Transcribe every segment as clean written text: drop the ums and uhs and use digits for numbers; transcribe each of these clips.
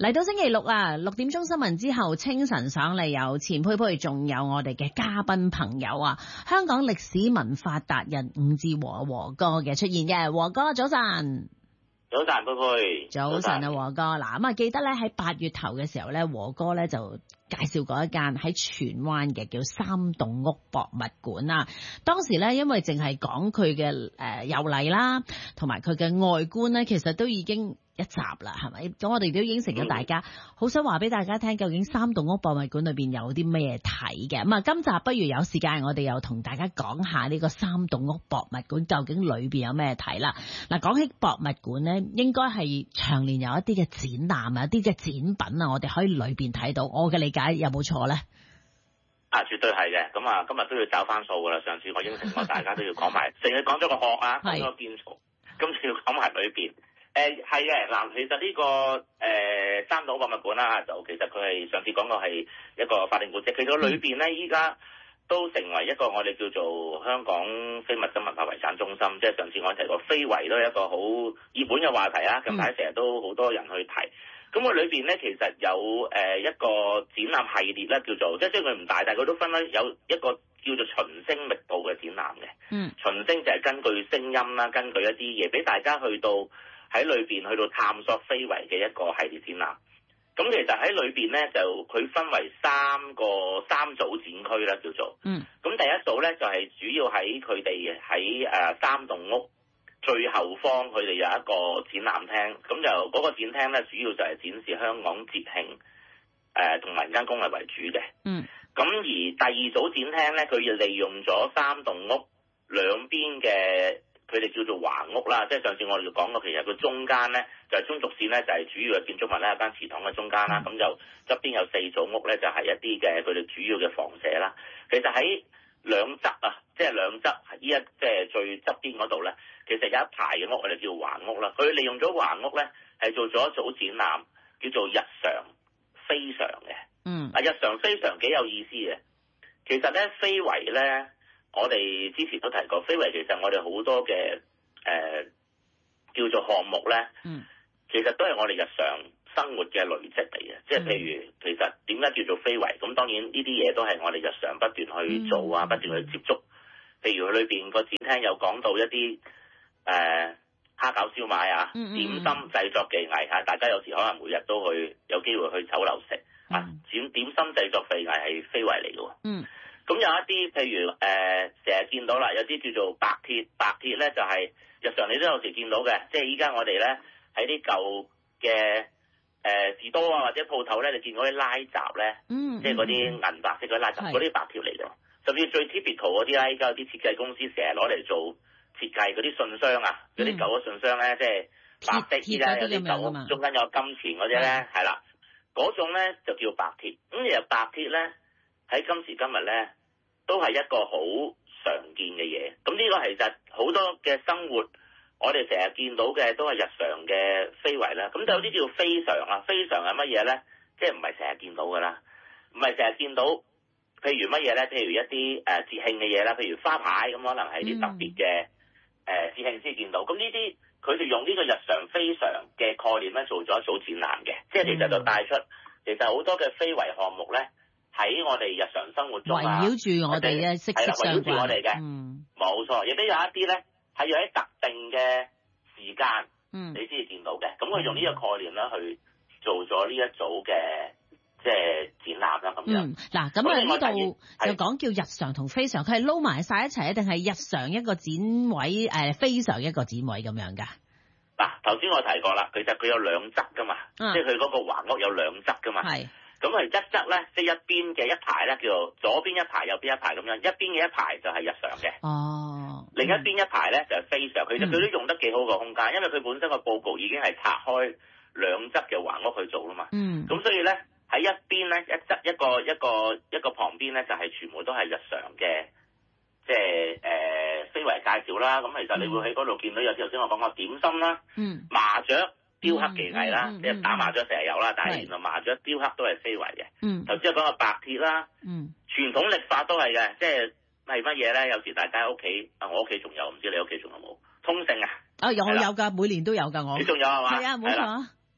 嚟到星期六啊，6點鐘新聞之後，清晨上嚟有錢佩佩，仲有我哋嘅嘉賓朋友啊，香港歷史文化達人伍志和哥嘅出現嘅，和哥早晨。 早晨，佩佩。 早晨啊，和哥。嗱咁啊，記得咧喺8月頭嘅時候咧，和哥咧就介紹過一間喺荃灣嘅叫三棟屋博物館啊。當時咧，因為淨係講佢嘅由嚟啦，同埋佢嘅外觀咧，其實都已經一集啦，係咪？咁我哋都應承咗大家，好想話俾大家聽，究竟三棟屋博物館裏邊有啲咩睇嘅。咁啊，今集不如有時間，我哋又同大家講下呢個三棟屋博物館究竟裏邊有咩睇啦。嗱，講起博物館咧，應該係長年有一啲嘅展覽啊，一啲嘅展品啊，我哋可以裏邊睇到。我嘅理解有冇錯咧？ 啊，絕對係嘅。咁啊，今日都要找翻數噶啦。上次我應承過大家都要講埋，淨係講咗個殼啊，講咗個建築，今次要講埋裏邊。係嘅，嗱，其實呢個三棟博物館啦，就其實佢係上次講過係一個法定古蹟，其實裏邊咧依家都成為一個我哋叫做香港非物質文化遺產中心，即係上次我提過非遺都係一個好熱門嘅話題啊，近排成日都好多人去提。咁佢裏邊咧其實有一個展覽系列咧，叫做即係佢唔大，但係佢都分咧有一個叫做循聲覓道嘅展覽嘅。循聲就係根據聲音啦，根據一啲嘢俾大家去到喺裏邊去到探索非遺嘅一個系列展覽。咁其實喺裏邊咧就佢分為三組展區啦，叫做。咁第一組咧就係主要喺佢哋喺三棟屋最後方，佢哋有一個展覽廳。咁就嗰個展廳咧主要就係展示香港節慶同民間工藝為主嘅。咁而第二組展廳咧，佢利用咗三棟屋兩邊嘅。佢哋叫做橫屋啦，即係上次我哋講過，其實佢中間咧就係中軸線咧，就係主要嘅建築物咧，有間祠堂嘅中間啦，咁就側邊有4組屋咧，就係一啲嘅佢哋主要嘅房舍啦。其實喺兩側啊，即係兩側即係最側邊嗰度咧，其實有一排嘅屋我哋叫橫屋啦。佢利用咗橫屋咧，係做咗一組展覽，叫做日常非常嘅。日常非常幾有意思嘅。其實咧，非遺咧。我哋之前都提過，非遺其實我哋好多嘅叫做項目咧，其實都係我哋日常生活嘅累積嚟嘅。即係譬如，其實點解叫做非遺？咁當然呢啲嘢都係我哋日常不斷去做啊，不斷去接觸。譬如佢裏邊個展廳有講到一啲蝦餃燒賣啊、點心製作技藝嚇，大家有時可能每日都有機會去酒樓食啊。點心製作技藝係非遺嚟嘅喎。咁有一啲譬如成日見到啦，有啲叫做白鐵咧就係日常你都有時見到嘅，即係依家我哋咧喺啲舊嘅士多啊或者鋪頭咧，你見到啲拉閘咧，即係嗰啲銀白色嗰啲拉閘，嗰啲白鐵嚟嘅。甚至最 typical 嗰啲啦，依家有啲設計公司成日攞嚟做設計嗰啲信箱啊，嗰啲舊嘅信箱咧，即係白色啦，有啲舊中間有金錢嗰啲咧，係啦，嗰種咧就叫白鐵。咁其實白鐵咧喺今時今日咧，都係一個好常見嘅嘢。咁呢個其實好多嘅生活，我哋成日見到嘅都係日常嘅非遺啦。咁就有啲叫非常啊，非常係乜嘢咧？即係唔係成日見到㗎啦，唔係成日見到。譬如乜嘢咧？譬如一啲節慶嘅嘢啦，譬如花牌咁，可能係啲特別嘅節慶先見到。咁呢啲佢哋用呢個日常非常嘅概念咧，做咗一組展覽嘅，即係其實就帶出其實好多嘅非遺項目咧。喺我哋日常生活中啊，圍繞住我哋嘅息息相關，圍繞住我哋嘅，冇錯。亦都有一啲咧係要喺特定嘅時間，你先至見到嘅。咁佢用呢個概念咧去做咗呢一組嘅即係展覽啦，咁樣。嗱，咁呢度就講叫日常同非常，佢係撈埋晒一齊，定係日常一個展位，非常一個展位咁樣㗎？ 嗱，頭先我提過啦，其實佢有兩側㗎嘛，即係佢嗰個橫屋有兩側㗎嘛。係。咁佢一側咧，即係一邊嘅一排咧，叫做左邊一排、右邊一排咁樣。一邊嘅一排就係日常嘅。另一邊一排咧就係非常。其實佢都用得幾好個空間，因為佢本身個佈局已經係拆開兩側嘅橫屋去做啦嘛。咁所以咧喺一邊咧一側一個旁邊咧就係全部都係日常嘅，即係非遺介紹啦。咁其實你會喺嗰度見到有啲頭先我講過點心啦、麻雀。雕刻技藝啦，即係打麻雀成日有啦，但係原來麻雀雕刻都係非遺嘅。頭先我講個白鐵啦，傳統曆法都係嘅，即係乜嘢咧？有時大家屋企，我屋企仲有，唔知你屋企仲有冇通勝啊？ 有㗎，每年都有㗎，我。 你仲有係嘛？ 係啊，冇錯。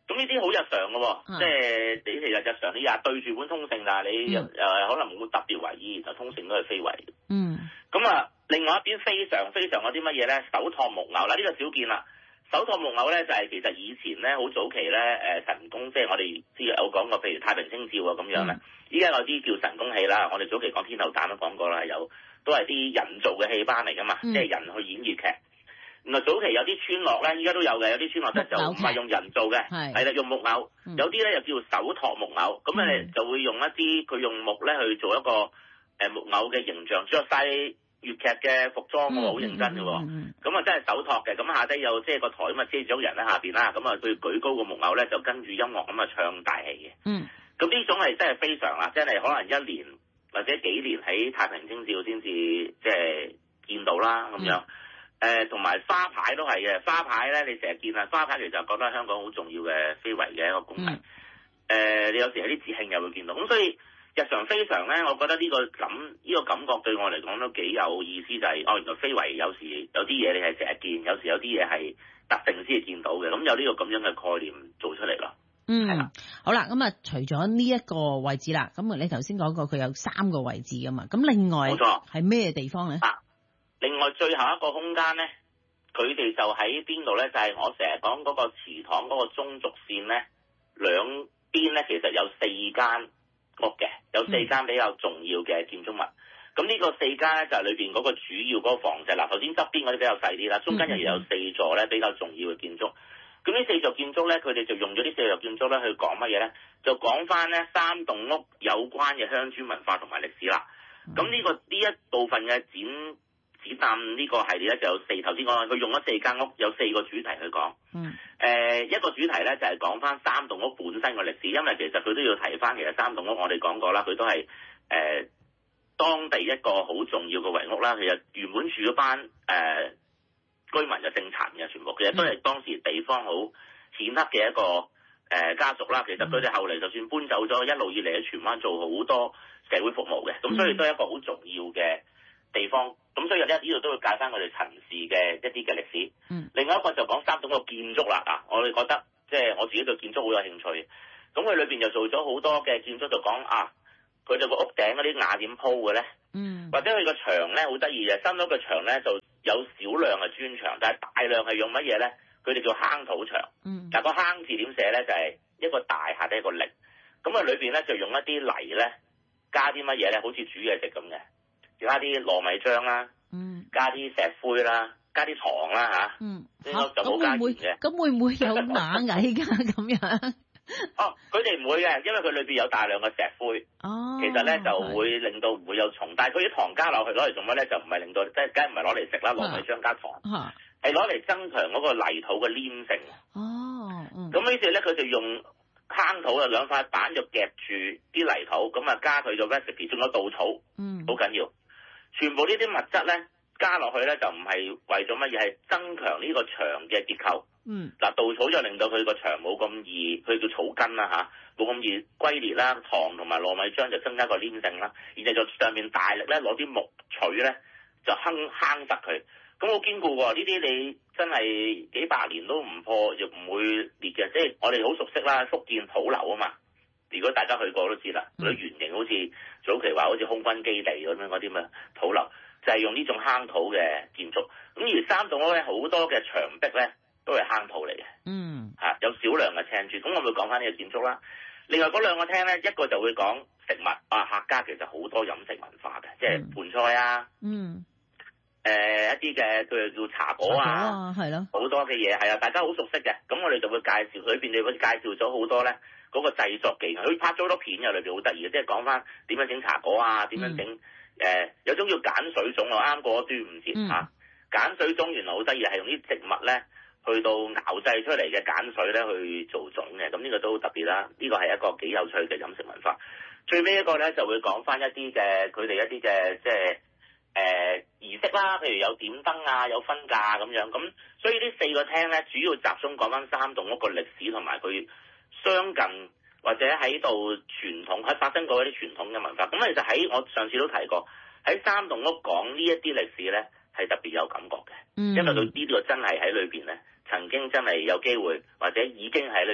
咁呢啲好日常嘅喎，即係你其實日常你日對住本通勝，但係你可能冇特別為意，就通勝都係非遺。咁啊，另外一邊非常嗰啲乜嘢咧？手托木偶嗱，呢個少見啦。手托木偶咧就係其實以前咧好早期咧神功，即係我哋之前有講過，譬如太平清醮啊咁樣咧。依家有啲叫神功戲啦，我哋早期講天后誕都講過啦，都係啲人造嘅戲班嚟噶嘛，即係人去演粵劇。原來早期有啲村落咧，依家都有嘅，有啲村落咧就唔係用人造嘅，係啦，用木偶。有啲咧又叫手托木偶，咁咧就會用一啲佢用木咧去做一個木偶嘅形象，着晒粵劇嘅服裝喎，好認真嘅喎。咁啊真係手托嘅，咁下低有即係個台咁啊遮住咗人喺下邊啦，咁啊佢舉高個木偶咧就跟住音樂咁啊唱大戲嘅。咁呢種係真係非常啦，真係可能一年或者幾年喺太平清醮先至即係見到啦咁樣。同埋花牌都係嘅，花牌咧你成日見啊，花牌其實覺得香港好重要嘅非遺嘅一個工藝。你有時喺啲節慶又會見到，咁所以日常非常咧，我覺得呢個感覺對我嚟講都幾有意思，就係原來非遺有時有啲嘢你係成日見，有時有啲嘢係特定先至見到嘅，咁有呢個咁樣嘅概念做出嚟咯。係啦， 好啦，咁啊，除咗呢一個位置啦，咁你頭先講過佢有3個位置噶嘛，咁另外冇錯係咩地方咧？ 另外最後一個空間咧，佢哋就喺邊度咧？就係我成日講嗰個祠堂嗰個中軸線咧，兩邊咧其實有4間屋嘅，有4間比較重要嘅建築物。咁呢個4間咧就係裏邊嗰個主要嗰個房仔。嗱，頭先側邊嗰啲比較細啲啦，中間又有4座咧比較重要嘅建築。咁呢4座建築咧，佢哋就用咗呢4座建築咧去講乜嘢咧？就講翻咧3棟屋有關嘅鄉村文化同埋歷史啦。咁呢一部分嘅展覽呢個系列咧就有頭先講佢用咗4間屋，有4個主題去講。一個主題咧就係講翻3棟屋本身嘅歷史，因為其實佢都要提翻，其實3棟屋我哋講過啦，佢都係當地一個好重要嘅遺屋啦。其實原本住嗰班居民就姓陳嘅，全部其實都係當時地方好顯赫嘅一個家族啦。其實佢哋後嚟就算搬走咗，一路以嚟喺荃灣做好多社會服務嘅，咁所以都係一個好重要嘅地方。咁所以呢度都會介翻佢哋陳氏嘅一啲嘅歷史。另外一個就講3棟個建築啦。我哋覺得即係我自己對建築好有興趣。咁佢裏邊就做咗好多嘅建築，就講佢哋個屋頂嗰啲瓦點鋪嘅咧，或者佢個牆咧好得意嘅，新屋嘅牆咧就有少量嘅磚牆，但係大量係用乜嘢咧？佢哋叫坑土牆。但個坑字點寫咧？就係一個大下底一個力。咁裏邊咧就用一啲泥咧，加啲乜嘢咧？好似煮嘢食咁嘅。加啲糯米漿啦，加啲石灰啦，加啲糖啦嚇，就冇加鹽嘅。 咁會唔會有螞蟻㗎咁樣？ 佢哋唔會嘅，因為佢裏邊有大量嘅石灰。其實咧就會令到唔會有蟲，但係佢啲糖加落去攞嚟做乜咧？就唔係令到即係梗係唔係攞嚟食啦，糯米漿加糖，係攞嚟增強嗰個泥土嘅黏性。咁於是咧佢就用坑土啊2塊板就夾住啲泥土，咁啊加佢嘅 recipe， 仲有稻草，好緊要。全部呢啲物質咧加落去咧就唔係為咗乜嘢，係增強呢個牆嘅結構。稻草就令到佢個牆冇咁易，佢叫草根啦冇咁易龜裂啦。糖同埋糯米漿就增加個黏性啦。然後就上面大力咧攞啲木錘咧就坑實佢，咁好堅固喎。呢啲你真係幾百年都唔破，亦唔會裂嘅。即係我哋好熟悉啦，福建土樓啊嘛。如果大家去過都知啦，嗰啲圓形好似早期話好似空軍基地咁樣嗰啲咩土樓，就係用呢種坑土嘅建築。咁而3棟屋咧好多嘅牆壁咧都係坑土嚟嘅。有少量嘅青磚。咁我咪講翻呢個建築啦。另外嗰2個廳咧，一個就會講食物。客家其實好多飲食文化嘅，即係盤菜啊。一啲嘅佢叫茶果啊，係咯，好多嘅嘢係啊，大家好熟悉嘅。咁我哋就會介紹裏邊，你會介紹咗好多咧嗰個製作技藝。佢拍咗好多片嘅，裏邊好得意嘅，即係講翻點樣整茶果啊，點樣整有種叫鹼水粽啊，啱過端午節嚇。鹼水粽原來好得意，係用啲植物咧去到熬製出嚟嘅鹼水咧去做粽嘅。咁呢個都好特別啦。呢個係一個幾有趣嘅飲食文化。最尾一個咧就會講翻一啲嘅佢哋一啲嘅即係儀式啦，譬如有點燈啊，有婚嫁咁樣。咁所以呢4個廳咧，主要集中講翻3棟屋個歷史同埋佢相近或者喺度傳統喺發生過一啲傳統嘅文化。咁其實喺我上次都提過，喺3棟屋講呢一啲歷史咧係特別有感覺嘅，因為佢呢個真係喺裏邊咧曾經真係有機會或者已經喺裏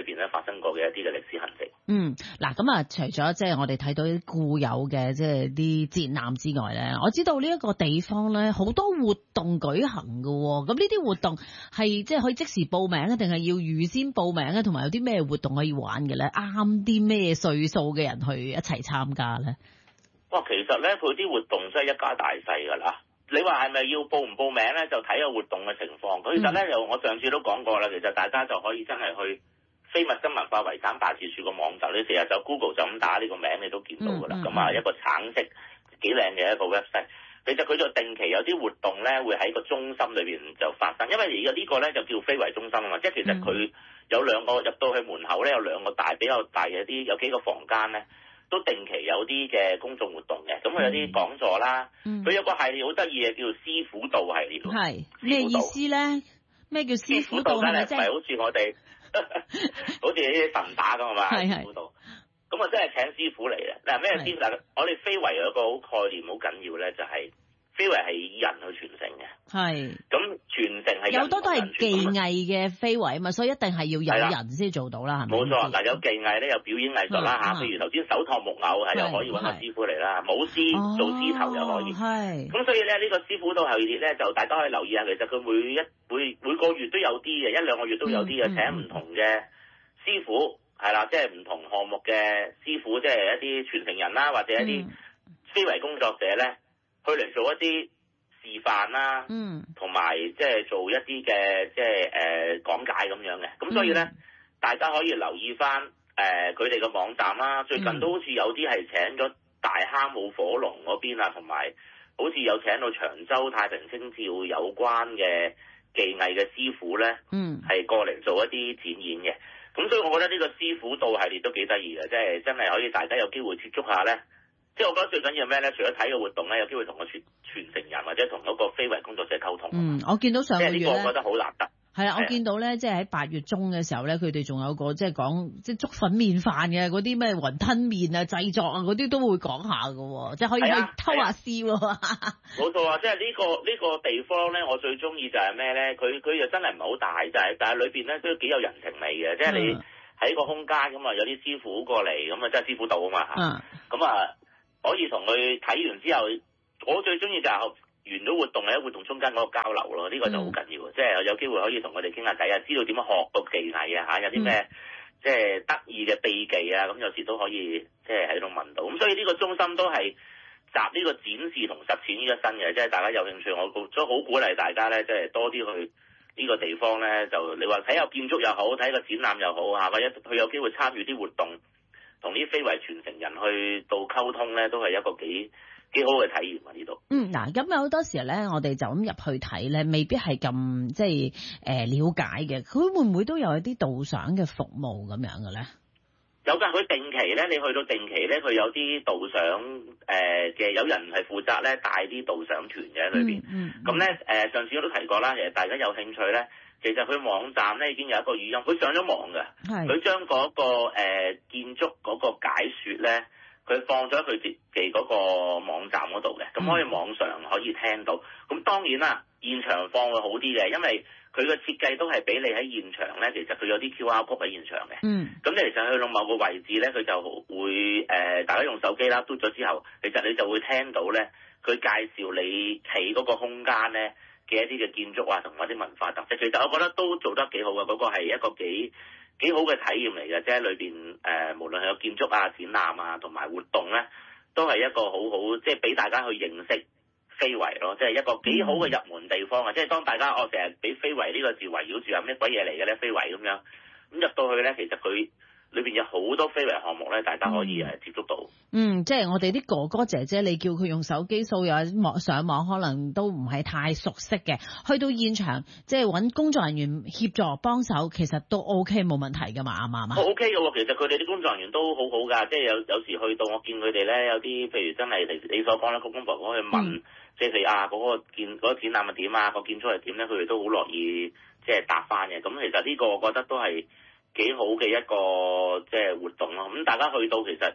邊咧發生過嘅一啲嘅歷史痕跡。 嗱咁啊，除咗即係我哋睇到啲固有嘅即係啲展覽之外咧，我知道呢一個地方咧好多活動舉行㗎喎。咁呢啲活動係即係可以即時報名咧，定係要預先報名咧？同埋有啲咩活動可以玩嘅咧？啱啲咩歲數嘅人去一齊參加咧？ 哇，其實咧佢啲活動真係一家大細㗎啦。你話係咪要報唔報名咧？就睇個活動嘅情況。其實咧，我上次都講過啦，其實大家就可以真係去非物質文化遺產辦事處個網站，你成日就 Google 就咁打呢個名，你都見到㗎啦。咁啊，一個橙色幾靚嘅一個 website。其實佢就定期有啲活動咧，會喺個中心裏邊就發生。因為而家呢個咧就叫非遺中心啊嘛，即係其實佢有兩個入到去門口咧，有兩個比較大嘅有幾個房間咧，都定期有啲嘅公眾活動嘅。咁佢有啲講座啦，佢有個系列好得意嘅，叫做師傅道系列。 係咩意思咧？咩叫師傅道？係咪即係唔係好似我哋好似啲神打咁啊嘛？師傅道。咁啊，真係請師傅嚟嘅。嗱，咩師傅？嗱，我哋非遺有個好概念好緊要咧，就係非遺係以人去傳承嘅。係。咁傳承係有好多都係技藝嘅非遺啊嘛，所以一定係要有人先做到啦，係咪？冇錯。嗱，有技藝咧，有表演藝術啦嚇。譬如頭先手托木偶係又可以揾個師傅嚟啦，舞獅做獅頭又可以。係。咁所以咧，呢個師傅道系列咧，就大家可以留意下。其實佢每個月都有啲嘅，一兩個月都有啲嘅，請唔同嘅師傅。係啦，即係唔同項目嘅師傅，即係一啲傳承人啦，或者一啲非遺工作者咧，去嚟做一啲示範啦，同埋即係做一啲嘅即係講解咁樣嘅。咁所以咧，大家可以留意翻佢哋嘅網站啦。最近都好似有啲係請咗大坑舞火龍嗰邊啊，同埋好似有請到長洲太平清醮有關嘅技藝嘅師傅咧，係過嚟做一啲展演嘅。咁所以我覺得呢個師傅道系列都幾得意嘅，即係真係可以大家有機會接觸下咧。即係我覺得最緊要咩咧？除咗睇個活動咧，有機會同個傳承人或者同嗰個非遺工作者溝通。我見到上個月咧，即係呢個我覺得好難得。係啦，我見到咧，即係喺8月中嘅時候咧，佢哋仲有個即係講即係粥粉麵飯嘅嗰啲咩雲吞麵啊製作啊嗰啲都會講下㗎，即係可以偷下師喎。冇錯啊！即係呢個地方咧，我最中意就係咩咧？佢又真係唔係好大，但係裏邊咧都幾有人情味嘅。即係你喺個空間咁啊，有啲師傅過嚟咁啊，即係師傅道啊嘛嚇。咁啊，可以同佢睇完之後，我最中意就係完咗活動喺活動中間嗰個交流咯，呢個就好緊要，即係有機會可以同佢哋傾下偈啊，知道點樣學個技藝啊嚇，有啲咩即係得意嘅秘技啊，咁有時都可以即係喺度問到。咁所以呢個中心都係集呢個展示同實踐於一身嘅，即係大家有興趣，我都好鼓勵大家咧，即係多啲去呢個地方咧，就你話睇下建築又好，睇個展覽又好嚇，或者佢有機會參與啲活動，同啲非遺傳承人去到溝通咧，都係一個幾好嘅體驗啊！呢度嗱，咁有好多時咧，我哋就咁入去睇咧，未必係咁即係了解嘅。佢會唔會都有一啲導賞嘅服務咁樣嘅咧？有㗎，佢定期咧，你去到定期咧，佢有啲導賞嘅，有人係負責咧帶啲導賞團嘅喺裏邊。咁咧上次我都提過啦，其實大家有興趣咧，其實佢網站咧已經有一個語音，佢上咗網嘅，佢將嗰個建築嗰個解說咧。佢放咗佢自己嗰個網站嗰度嘅，咁可以網上可以聽到。咁當然啦，現場放會好啲嘅，因為佢嘅設計都係俾你喺現場咧。其實佢有啲 QR code 喺現場嘅。咁你其實去到某個位置咧，佢就會大家用手機啦，嘟咗之後，其實你就會聽到咧，佢介紹你企嗰個空間咧嘅一啲嘅建築啊，同埋啲文化特色。其實我覺得都做得幾好嘅，嗰個係一個幾好嘅體驗嚟嘅，即係裏邊無論係有建築啊、展覽啊，同埋活動咧，都係一個好好，即係俾大家去認識非遺咯，即係一個幾好嘅入門地方啊！即係當大家成日俾非遺呢個字圍繞住，有咩鬼嘢嚟嘅咧？非遺咁樣，咁入到去咧，其實佢裏邊有好多非遺項目咧，大家可以接觸到。即係我哋啲哥哥姐姐，你叫佢用手機掃又上網，可能都唔係太熟悉嘅。去到現場，即係揾工作人員協助幫手，其實都 OK 冇問題㗎嘛，啱唔啱啊？OK 嘅喎，其實佢哋啲工作人員都好好㗎，即係有時去到我見佢哋咧，有啲譬如真係你所講啦，公公婆婆去問，即係嗰個展覽係點啊，個建築係點咧，佢哋都好樂意即係答翻嘅。咁其實呢個我覺得都係幾好嘅一個即係活動咯。咁大家去到其實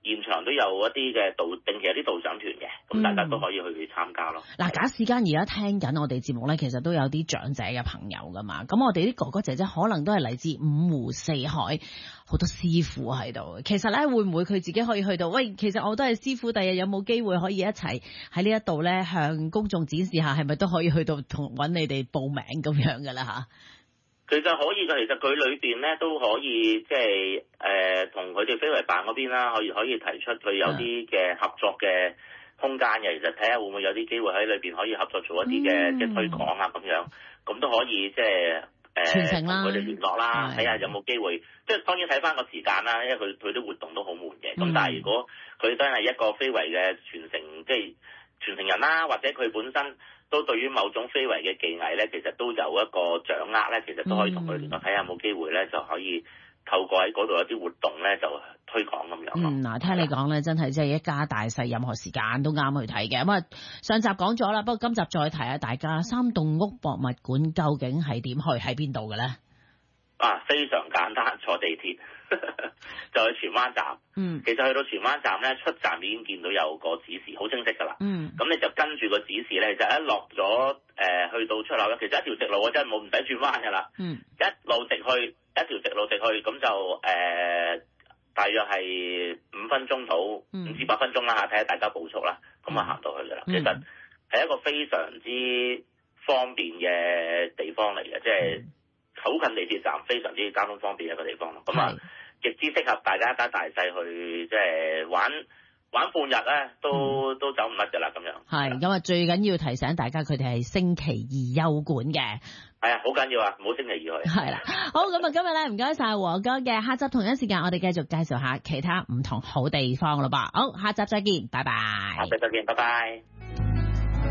現場都有一啲嘅定期有啲導賞團嘅，咁大家都可以去參加咯。 嗱，假使間而家聽緊我哋節目咧，其實都有啲長者嘅朋友噶嘛，咁我哋啲哥哥姐姐可能都係嚟自五湖四海，好多師傅喺度。其實咧，會唔會佢自己可以去到？喂，其實我都係師傅，第日有冇機會可以一齊喺呢一度咧，向公眾展示下，係咪都可以去到同揾你哋報名咁樣噶啦吓？ 其實可以嘅，其實佢裏邊咧都可以即係同佢哋非遺辦嗰邊啦，可以提出佢有啲嘅合作嘅空間嘅。其實睇下會唔會有啲機會喺裏邊可以合作做一啲嘅即係推廣啊咁樣，咁都可以即係傳承啦， 同佢哋聯絡啦，睇下有冇機會。即係當然睇翻個時間啦，因為佢啲活動都好悶嘅。咁但係如果佢真係一個非遺嘅傳承，即係傳承人啦，或者佢本身都對於某種非遺嘅技藝咧，其實都有一個掌握咧，其實都可以同佢聯絡，睇下有冇機會咧，就可以透過喺嗰度有啲活動咧，就推廣咁樣咯。 嗱，聽你講咧，真係即係一家大細，任何時間都啱去睇嘅。咁啊，上集講咗啦，不過今集再提下大家，三棟屋博物館究竟係點去，喺邊度嘅咧？ 啊，非常簡單，坐地鐵就去荃灣站。其實去到荃灣站咧，出站已經見到有個指示，好清晰㗎啦。咁你就跟住個指示咧，就一落咗去到出口咧，其實一條直路我真係冇唔使轉彎㗎啦。一路直去，一條直路直去，咁就大約係5分鐘到5至8分鐘啦嚇，睇下大家步速啦，咁啊行到去㗎啦。其實係一個非常之方便嘅地方嚟嘅，即係好近地鐵站，非常之交通方便一個地方咯。咁啊，極之適合大家一家大細去即係玩半日咧，都走唔甩㗎啦咁樣。係咁啊，最緊要提醒大家，佢哋係星期二休館嘅。 係啊，好緊要啊，唔好星期二去。 係啦，好咁啊，今日咧唔該晒和哥嘅，下集同一時間我哋繼續介紹下其他唔同好地方咯噃。好，下集再見，拜拜。 下集再見，拜拜。